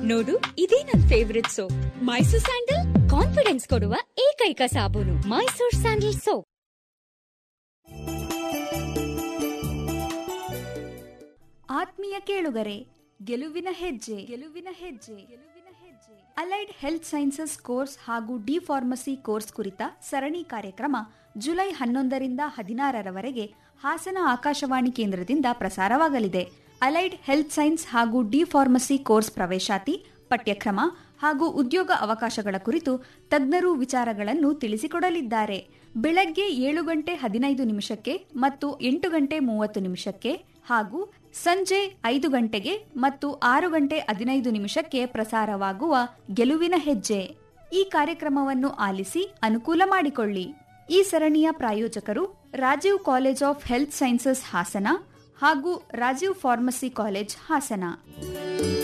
ನೋಡು, ಇದೇ ನನ್ favourite soap Mysore sandal. Confidence ಕೊಡುವ ಏಕೈಕ ಸಾಬೂನು ಮೈಸೂರ್ ಸ್ಯಾಂಡಲ್ ಸೋಪ್. ಆತ್ಮೀಯ ಕೇಳುಗರೆ, ಗೆಲುವಿನ ಹೆಜ್ಜೆ ಅಲೈಡ್ ಹೆಲ್ತ್ ಸೈನ್ಸಸ್ ಕೋರ್ಸ್ ಹಾಗೂ ಡಿ ಫಾರ್ಮಸಿ ಕೋರ್ಸ್ ಕುರಿತ ಸರಣಿ ಕಾರ್ಯಕ್ರಮ ಜುಲೈ 11ರಿಂದ 16ರವರೆಗೆ ಹಾಸನ ಆಕಾಶವಾಣಿ ಕೇಂದ್ರದಿಂದ ಪ್ರಸಾರವಾಗಲಿದೆ. ಅಲೈಡ್ ಹೆಲ್ತ್ ಸೈನ್ಸ್ ಹಾಗೂ ಡಿ ಫಾರ್ಮಸಿ ಕೋರ್ಸ್ ಪ್ರವೇಶಾತಿ, ಪಠ್ಯಕ್ರಮ ಹಾಗೂ ಉದ್ಯೋಗ ಅವಕಾಶಗಳ ಕುರಿತು ತಜ್ಞರು ವಿಚಾರಗಳನ್ನು ತಿಳಿಸಿಕೊಡಲಿದ್ದಾರೆ. ಬೆಳಗ್ಗೆ 7:15 ಮತ್ತು 8:30 ಹಾಗೂ ಸಂಜೆ 5 ಮತ್ತು 6:15 ಪ್ರಸಾರವಾಗುವ ಗೆಲುವಿನ ಹೆಜ್ಜೆ ಈ ಕಾರ್ಯಕ್ರಮವನ್ನು ಆಲಿಸಿ ಅನುಕೂಲ ಮಾಡಿಕೊಳ್ಳಿ. ಈ ಸರಣಿಯ ಪ್ರಾಯೋಜಕರು Rajiv college of health sciences Hassan ಹಾಗೂ ರಾಜೀವ್ ಫಾರ್ಮಸಿ ಕಾಲೇಜ್ ಹಾಸನ.